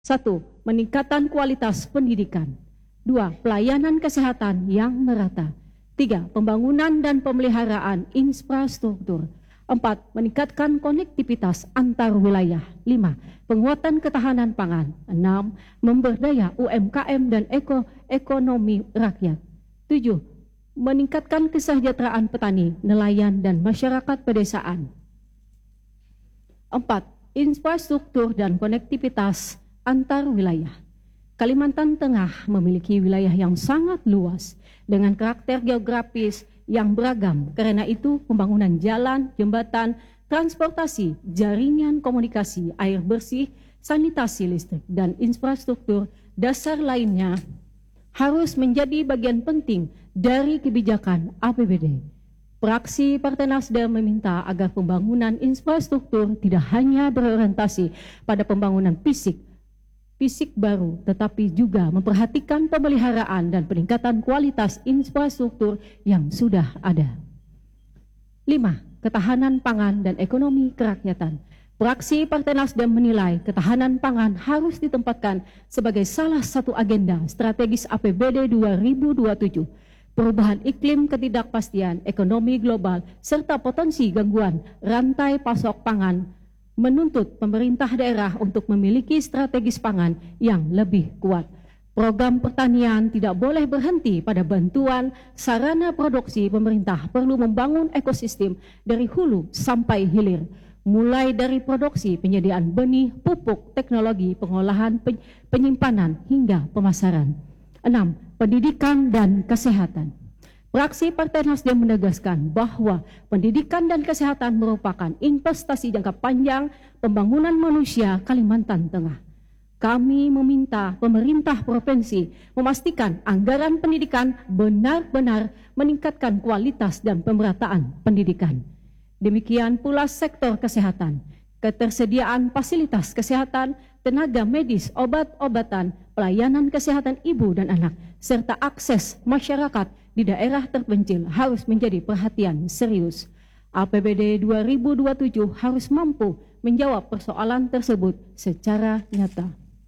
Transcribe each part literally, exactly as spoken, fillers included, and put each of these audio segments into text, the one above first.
Satu, peningkatan kualitas pendidikan. Dua, pelayanan kesehatan yang merata. Tiga, pembangunan dan pemeliharaan infrastruktur. Empat, meningkatkan konektivitas antar wilayah. Lima, penguatan ketahanan pangan. Enam, memberdaya U M K M dan eko, ekonomi rakyat. Tujuh, meningkatkan kesejahteraan petani, nelayan, dan masyarakat pedesaan. Empat, infrastruktur dan konektivitas antar wilayah. Kalimantan Tengah memiliki wilayah yang sangat luas dengan karakter geografis yang beragam. Karena itu, pembangunan jalan, jembatan, transportasi, jaringan komunikasi, air bersih, sanitasi listrik, dan infrastruktur dasar lainnya harus menjadi bagian penting dari kebijakan A P B D. Fraksi Partai Nasdem meminta agar pembangunan infrastruktur tidak hanya berorientasi pada pembangunan fisik, fisik baru, tetapi juga memperhatikan pemeliharaan dan peningkatan kualitas infrastruktur yang sudah ada. Lima, ketahanan pangan dan ekonomi kerakyatan. Fraksi Partai Nasdem menilai ketahanan pangan harus ditempatkan sebagai salah satu agenda strategis A P B D dua ribu dua puluh tujuh. Perubahan iklim, ketidakpastian ekonomi global, serta potensi gangguan rantai pasok pangan menuntut pemerintah daerah untuk memiliki strategis pangan yang lebih kuat. Program pertanian tidak boleh berhenti pada bantuan sarana produksi. Pemerintah perlu membangun ekosistem dari hulu sampai hilir, mulai dari produksi, penyediaan benih, pupuk, teknologi, pengolahan, penyimpanan, hingga pemasaran. Enam, pendidikan dan kesehatan. Fraksi Partai Nasdem menegaskan bahwa pendidikan dan kesehatan merupakan investasi jangka panjang pembangunan manusia Kalimantan Tengah. Kami meminta pemerintah provinsi memastikan anggaran pendidikan benar-benar meningkatkan kualitas dan pemerataan pendidikan. Demikian pula sektor kesehatan, ketersediaan fasilitas kesehatan, tenaga medis, obat-obatan, pelayanan kesehatan ibu dan anak, serta akses masyarakat di daerah terpencil harus menjadi perhatian serius. A P B D dua ribu dua puluh tujuh harus mampu menjawab persoalan tersebut secara nyata.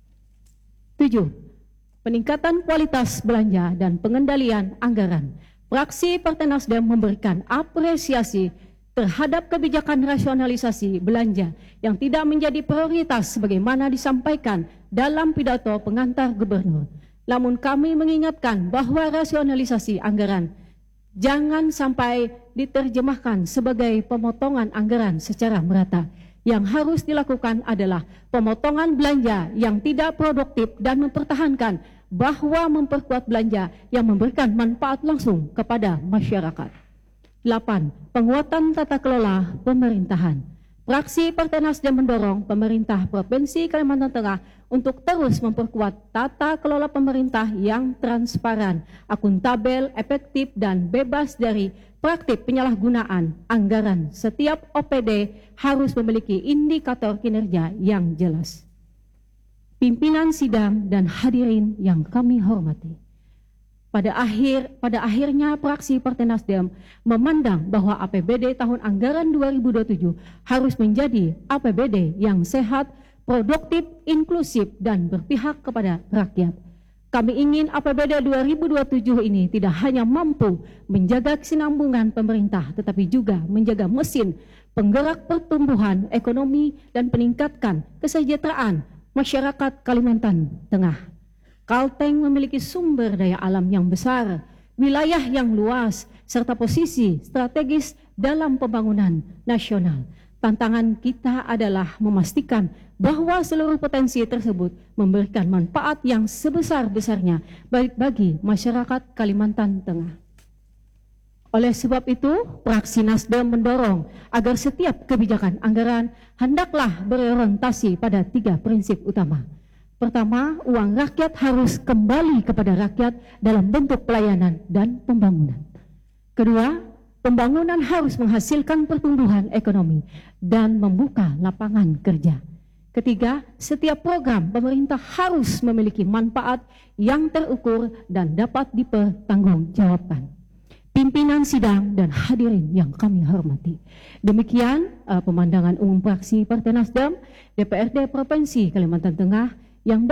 Tujuh, peningkatan kualitas belanja dan pengendalian anggaran. Fraksi Partai Nasdem memberikan apresiasi terhadap kebijakan rasionalisasi belanja yang tidak menjadi prioritas sebagaimana disampaikan dalam pidato pengantar gubernur. Namun kami mengingatkan bahwa rasionalisasi anggaran jangan sampai diterjemahkan sebagai pemotongan anggaran secara merata. Yang harus dilakukan adalah pemotongan belanja yang tidak produktif dan mempertahankan bahwa memperkuat belanja yang memberikan manfaat langsung kepada masyarakat. Delapan, penguatan tata kelola pemerintahan. Fraksi Partai Nasdem mendorong pemerintah Provinsi Kalimantan Tengah untuk terus memperkuat tata kelola pemerintah yang transparan, akuntabel, efektif, dan bebas dari praktik penyalahgunaan anggaran. Setiap O P D harus memiliki indikator kinerja yang jelas. Pimpinan sidang dan hadirin yang kami hormati. Pada akhir pada akhirnya fraksi Partai Nasdem memandang bahwa A P B D tahun anggaran dua ribu dua puluh tujuh harus menjadi A P B D yang sehat, produktif, inklusif, dan berpihak kepada rakyat. Kami ingin A P B D dua ribu dua puluh tujuh ini tidak hanya mampu menjaga kesinambungan pemerintah, tetapi juga menjaga mesin penggerak pertumbuhan ekonomi dan meningkatkan kesejahteraan masyarakat Kalimantan Tengah. Kalteng memiliki sumber daya alam yang besar, wilayah yang luas, serta posisi strategis dalam pembangunan nasional. Tantangan kita adalah memastikan bahwa seluruh potensi tersebut memberikan manfaat yang sebesar-besarnya baik bagi masyarakat Kalimantan Tengah. Oleh sebab itu, fraksi Nasdem mendorong agar setiap kebijakan anggaran hendaklah berorientasi pada tiga prinsip utama. Pertama, uang rakyat harus kembali kepada rakyat dalam bentuk pelayanan dan pembangunan. Kedua, pembangunan harus menghasilkan pertumbuhan ekonomi dan membuka lapangan kerja. Ketiga, setiap program pemerintah harus memiliki manfaat yang terukur dan dapat dipertanggungjawabkan. Pimpinan sidang dan hadirin yang kami hormati. Demikian uh, pemandangan umum fraksi Partai Nasdem D P R D Provinsi Kalimantan Tengah yang